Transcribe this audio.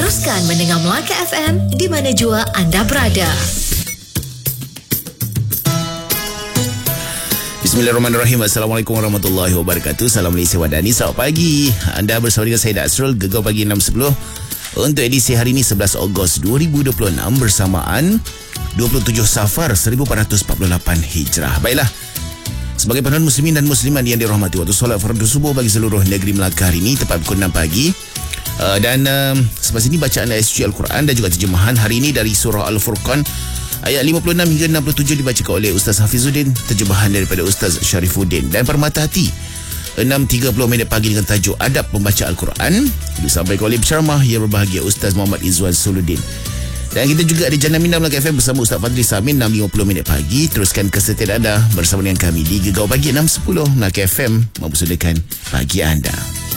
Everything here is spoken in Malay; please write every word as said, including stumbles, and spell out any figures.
Teruskan mendengar Melaka F M di mana jua anda berada. Bismillahirrahmanirrahim. Assalamualaikum warahmatullahi wabarakatuh. Salam Malaysia Wadani. Selamat pagi. Anda bersama dengan saya Dasrul, Gegar Pagi enam sepuluh untuk edisi hari ini sebelas Ogos dua ribu dua puluh enam bersamaan dua puluh tujuh Safar seribu empat ratus empat puluh lapan Hijrah. Baiklah, sebagai penonton muslimin dan muslimat yang dirahmati, waktu solat fardu subuh bagi seluruh negeri Melaka hari ini tepat pukul enam pagi. Uh, dan uh, selepas ini bacaan ayat suci Al-Quran dan juga terjemahan hari ini dari surah Al-Furqan ayat lima puluh enam hingga enam puluh tujuh dibacakan oleh Ustaz Hafizuddin, terjemahan daripada Ustaz Syarifuddin. Dan Permata Hati enam tiga puluh minit pagi dengan tajuk Adab Pembaca Al-Quran disampaikan oleh penceramah yang berbahagia Ustaz Muhammad Izzuan Suluddin. Dan kita juga ada Jana Minda Melaka F M bersama Ustaz Fadli Samin enam lima puluh minit pagi. Teruskan kesetiaan anda bersama dengan kami di Gegar Pagi enam sepuluh Melaka F M mempersembahkan pagi anda.